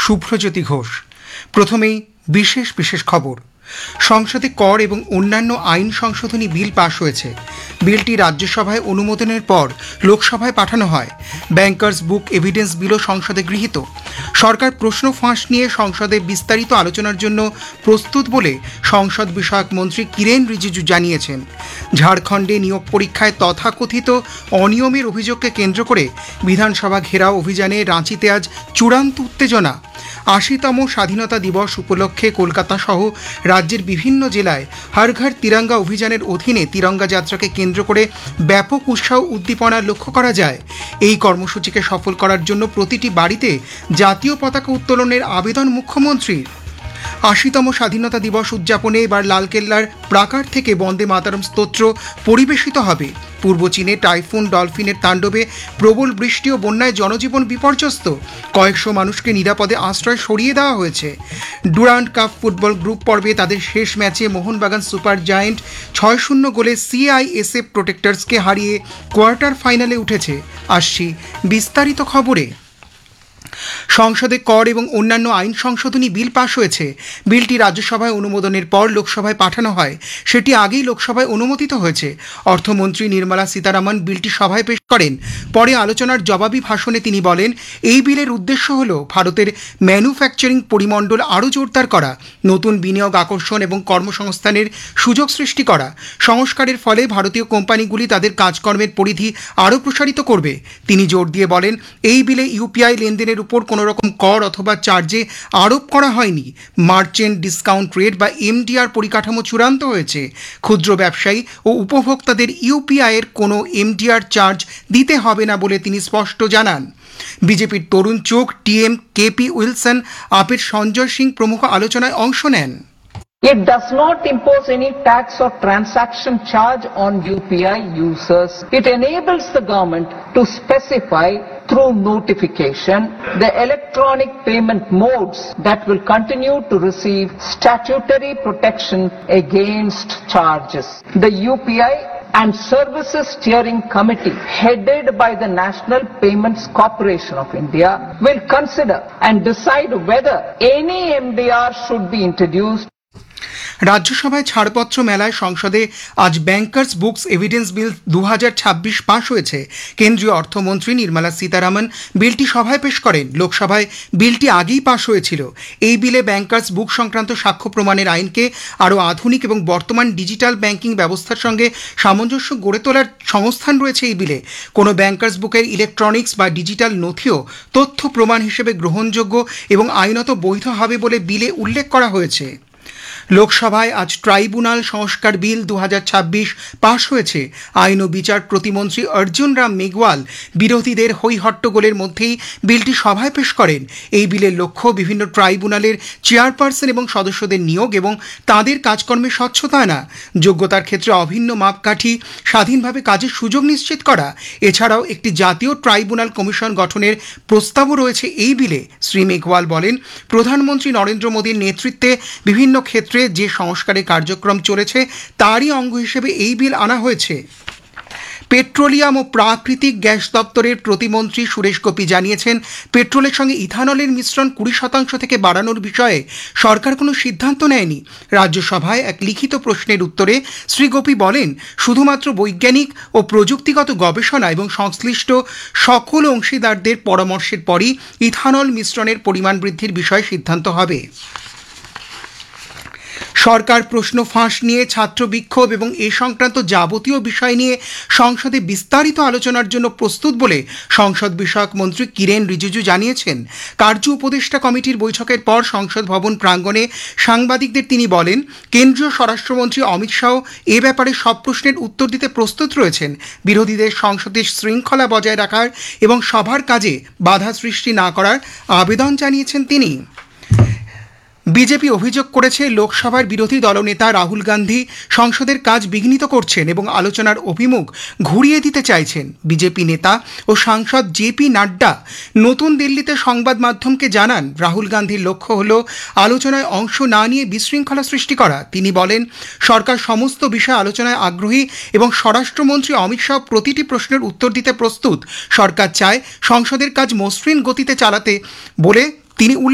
শুভ্রজ্যোতি ঘোষ। প্রথমেই বিশেষ বিশেষ খবর। সংসদে কর এবং অন্যান্য আইন সংশোধনী বিল পাশ হয়েছে। বিলটি রাজ্যসভায় অনুমোদনের পর লোকসভায় পাঠানো হয়। ব্যাংকার্স বুক এভিডেন্স বিলও সংসদে গৃহীত। সরকার প্রশ্ন ফাঁস নিয়ে সংসদে বিস্তারিত আলোচনার জন্য প্রস্তুত বলে সংসদ বিষয়ক মন্ত্রী কিরেন রিজিজু জানিয়েছেন। ঝাড়খণ্ডে নিয়োগ পরীক্ষায় তথাকথিত অনিয়মের অভিযোগকে কেন্দ্র করে বিধানসভা ঘেরাও অভিযানে রাঁচিতে আজ চূড়ান্ত উত্তেজনা। ৮০তম স্বাধীনতা দিবস উপলক্ষে কলকাতা সহ রাজ্যের বিভিন্ন জেলায় হর ঘর তিরঙ্গা অভিযানের অধীনে তিরঙ্গা যাত্রাকে কেন্দ্র করে ব্যাপক উৎসাহ উদ্দীপনা লক্ষ্য করা যায়। এই কর্মসূচিকে সফল করার জন্য প্রতিটি বাড়িতে জাতীয় পতাকা উত্তোলনের আবেদন মুখ্যমন্ত্রীর। ৮০তম স্বাধীনতা দিবস উদযাপনে এবার লালকেল্লার প্রাকার থেকে বন্দে মাতরম স্তোত্র পরিবেশিত হবে। পূর্ব চীনে টাইফুন ডলফিনের তাণ্ডবে প্রবল বৃষ্টি ও বন্যায় জনজীবন বিপর্যস্ত। কয়েকশো মানুষকে নিরাপদে আশ্রয় সরিয়ে দেওয়া হয়েছে। ডুরান্ড কাপ ফুটবল গ্রুপ পর্বে তাদের শেষ ম্যাচে মোহনবাগান সুপার জায়েন্ট ৬-০ গোলে সিআইএসএফ প্রোটেক্টরসকে হারিয়ে কোয়ার্টার ফাইনালে উঠেছে। আসছি বিস্তারিত খবরে। সংসদে কর এবং অন্যান্য আইন সংশোধনী বিল পাশ হয়েছে। বিলটি রাজ্যসভায় অনুমোদনের পর লোকসভায় পাঠানো হয়। সেটি আগেই লোকসভায় অনুমোদিত হয়েছে। অর্থমন্ত্রী নির্মলা সীতারামন বিলটি সভায় পেশ করেন। পরে আলোচনার জবাবি ভাষণে তিনি বলেন, এই বিলের উদ্দেশ্য হল ভারতের ম্যানুফ্যাকচারিং পরিমণ্ডল আরও জোরদার করা, নতুন বিনিয়োগ আকর্ষণ এবং কর্মসংস্থানের সুযোগ সৃষ্টি করা। সংস্কারের ফলে ভারতীয় কোম্পানিগুলি তাদের কাজকর্মের পরিধি আরও প্রসারিত করবে। তিনি জোর দিয়ে বলেন, এই বিলে ইউপিআই লেনদেনের উপর কোনো রকম কর অথবা চার্জে আরোপ করা হয়নি। মার্চেন্ট ডিসকাউন্ট রেট বা এমডিআর পরিকাঠামো চূড়ান্ত হয়েছে। ক্ষুদ্র ব্যবসায়ী ও উপভোক্তাদের ইউপিআইয়ের কোনো এমডিআর চার্জ দিতে হবে না বলে তিনি স্পষ্ট জানান। বিজেপির তরুণ চোখ টিএম কেপি উইলসন, আপের সঞ্জয় সিং প্রমুখ আলোচনায় অংশ নেন। It does not impose any tax or transaction charge on UPI users. It enables the government to specify through notification the electronic payment modes that will continue to receive statutory protection against charges. The UPI and Services Steering Committee, headed by the National Payments Corporation of India, will consider and decide whether any MDR should be introduced. রাজ্যসভায় ছাড়পত্র মেলায় সংসদে আজ bankers books evidence বিল ২০২৬ পাশ হয়েছে। কেন্দ্রীয় অর্থমন্ত্রী নির্মলা সীতারামন বিলটি সভায় পেশ করেন। লোকসভায় বিলটি আগেই পাশ হয়েছিল। এই বিলে ব্যাংকার্স বুক সংক্রান্ত সাক্ষ্য প্রমাণের আইনকে আরও আধুনিক এবং বর্তমান ডিজিটাল ব্যাংকিং ব্যবস্থার সঙ্গে সামঞ্জস্য গড়ে তোলার সংস্থান রয়েছে এই বিলে। কোনো ব্যাংকার্স বুকের ইলেকট্রনিক্স বা ডিজিটাল নথিও তথ্য প্রমাণ হিসেবে গ্রহণযোগ্য এবং আইনত বৈধ হবে বলে বিলে উল্লেখ করা হয়েছে। লোকসভায় আজ ট্রাইব্যুনাল সংস্কার বিল ২০২৬ পাশ হয়েছে। আইন ও বিচার প্রতিমন্ত্রী অর্জুন রাম মেঘওয়াল বিরোধীদের হইহট্টগোলের মধ্যেই বিলটি সভায় পেশ করেন। এই বিলের লক্ষ্য বিভিন্ন ট্রাইব্যুনালের চেয়ারপারসন এবং সদস্যদের নিয়োগ এবং তাঁদের কাজকর্মের স্বচ্ছতা আনা, যোগ্যতার ক্ষেত্রে অভিন্ন মাপকাঠি, স্বাধীনভাবে কাজের সুযোগ নিশ্চিত করা। এছাড়াও একটি জাতীয় ট্রাইব্যুনাল কমিশন গঠনের প্রস্তাবও রয়েছে এই বিলে। শ্রী মেঘওয়াল বলেন, প্রধানমন্ত্রী নরেন্দ্র মোদীর নেতৃত্বে বিভিন্ন ক্ষেত্রে যে সংস্কারের কার্যক্রম চলেছে তারই অঙ্গ হিসেবে এই বিল আনা হয়েছে। পেট্রোলিয়াম ও প্রাকৃতিক গ্যাস দপ্তরের প্রতিমন্ত্রী সুরেশ গোপী জানিয়েছেন, পেট্রোলের সঙ্গে ইথানলের মিশ্রণ ২০% থেকে বাড়ানোর বিষয়ে সরকার কোনো সিদ্ধান্ত নেয়নি। রাজ্যসভায় এক লিখিত প্রশ্নের উত্তরে শ্রী গোপী বলেন, শুধুমাত্র বৈজ্ঞানিক ও প্রযুক্তিগত গবেষণা এবং সংশ্লিষ্ট সকল অংশীদারদের পরামর্শের পরই ইথানল মিশ্রণের পরিমাণ বৃদ্ধির বিষয়ে সিদ্ধান্ত হবে। সরকার প্রশ্ন ফাঁস নিয়ে ছাত্র বিক্ষোভ এবং এ সংক্রান্ত যাবতীয় বিষয় নিয়ে সংসদে বিস্তারিত আলোচনার জন্য প্রস্তুত বলে সংসদ বিষয়ক মন্ত্রী কিরেন রিজিজু জানিয়েছেন। কার্য উপদেষ্টা কমিটির বৈঠকের পর সংসদ ভবন প্রাঙ্গণে সাংবাদিকদের তিনি বলেন, কেন্দ্রীয় স্বরাষ্ট্রমন্ত্রী অমিত শাহ এ ব্যাপারে সব প্রশ্নের উত্তর দিতে প্রস্তুত রয়েছেন। বিরোধীদের সংসদের শৃঙ্খলা বজায় রাখার এবং সভার কাজে বাধা সৃষ্টি না করার আবেদন জানিয়েছেন তিনি। বিজেপি অভিযোগ করেছে, লোকসভার বিরোধী দলনেতা রাহুল গান্ধী সংসদের কাজ বিঘ্নিত করছেন এবং আলোচনার অভিমুখ ঘুরিয়ে দিতে চাইছেন। বিজেপি নেতা ও সাংসদ জেপি নাড্ডা নতুন দিল্লিতে সংবাদ মাধ্যমকে জানান, রাহুল গান্ধীর লক্ষ্য হল আলোচনায় অংশ না নিয়ে বিশৃঙ্খলা সৃষ্টি করা। তিনি বলেন, সরকার সমস্ত বিষয়ে আলোচনায় আগ্রহী এবং স্বরাষ্ট্রমন্ত্রী অমিত শাহ প্রতিটি প্রশ্নের উত্তর দিতে প্রস্তুত। সরকার চায় সংসদের কাজ মসৃণ গতিতে চালাতে বলে তিনি